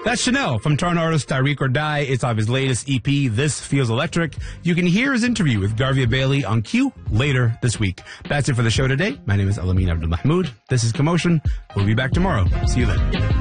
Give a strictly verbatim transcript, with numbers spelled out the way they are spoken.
That's Chanel from Toronto artist Tyreek or Die. It's off his latest E P, This Feels Electric. You can hear his interview with Garvia Bailey on Q later this week. That's it for the show today. My name is Alamin Abdul Mahmoud. This is Commotion. We'll be back tomorrow. See you then.